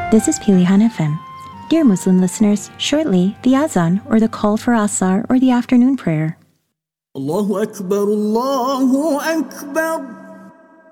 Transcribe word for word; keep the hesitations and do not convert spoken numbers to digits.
This is Pilihan F M. Dear Muslim listeners, shortly, the Azan, or the call for Asar, or the afternoon prayer. Allahu Akbar, Allahu Akbar.